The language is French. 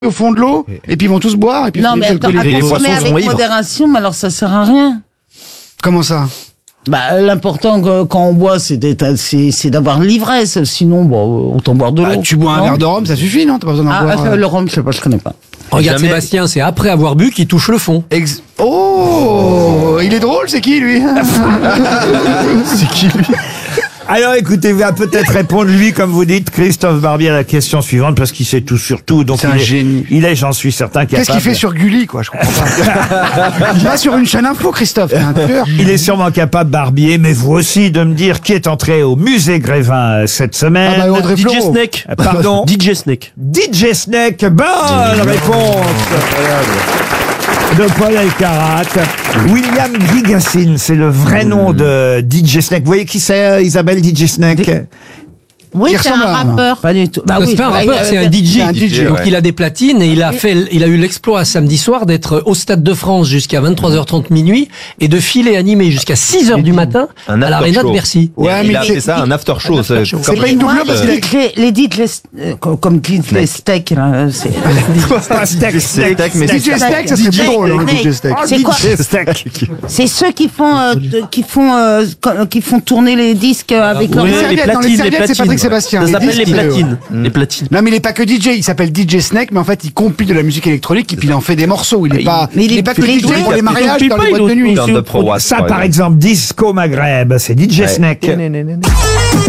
au fond de l'eau, et puis ils vont tous boire, et puis Non, mais attends, les poissons consommer sont avec ivres. modération, mais alors ça sert à rien. Comment ça? Bah, l'important quand on boit, c'est d'avoir l'ivresse. Sinon, bon, autant boire de l'eau. Tu bois un Non verre de rhum, ça suffit, non? T'as pas besoin d'en boire. Le rhum, je sais pas, je connais pas. Regarde Jamais- Sébastien, c'est après avoir bu qu'il touche le fond. Oh, il est drôle, c'est qui lui? C'est qui lui? Alors écoutez, va peut-être répondre lui, comme vous dites, Christophe Barbier, à la question suivante, parce qu'il sait tout sur tout. Donc C'est un génie. Il est, j'en suis certain, capable. Qu'est-ce qu'il fait sur Gulli, quoi? Je comprends pas. Il va sur une chaîne info, Christophe. T'es un tueur. Il est sûrement capable, Barbier, mais vous aussi, de me dire qui est entré au musée Grévin cette semaine. Ah bah, Audrey DJ Fleurot. Snake. Pardon. DJ Snake. DJ Snake, bonne réponse de Paul Elkarat. William Gigassin, c'est le vrai nom de DJ Snake. Vous voyez qui c'est, Isabelle, DJ Snake? Oui, Qui c'est un ressemble à un- rappeur. Pas du tout. Bah Non, oui, c'est pas un bah, rappeur, c'est un DJ. c'est un DJ, Donc ouais. il a des platines et il a eu l'exploit samedi soir d'être au Stade de France jusqu'à 23h30 minuit et de filer animé jusqu'à 6h du matin à Un after l'Arena de show. Bercy. Ouais, mais C'est ça, un after show. c'est pas une doublure parce qu'il est... les dites comme dites les steaks, là, c'est. Pas Steak, Steak, mais DJ Steak, ça serait plus drôle, hein, DJ Steak. C'est quoi? DJ Steak. C'est ceux qui font tourner les disques avec leur Oui, les serviettes, les dans les platines, serviettes, c'est Patrick Sébastien. Ça Les s'appelle les disques, platines. Les platines. Non, mais il est pas que DJ, il s'appelle DJ Snake, mais en fait, il compile de la musique électronique et puis il en fait des morceaux. Il est pas, mais il est pas que il est DJ pour les mariages, compile dans pas, les il boîtes de nuit. Turn Up for What, Ça, par exemple, Disco Maghreb, c'est DJ Snake.